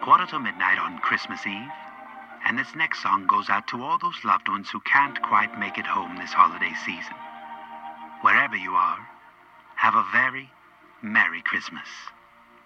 quarter to midnight on Christmas Eve. And this next song goes out to all those loved ones who can't quite make it home this holiday season. Wherever you are, have a very Merry Christmas.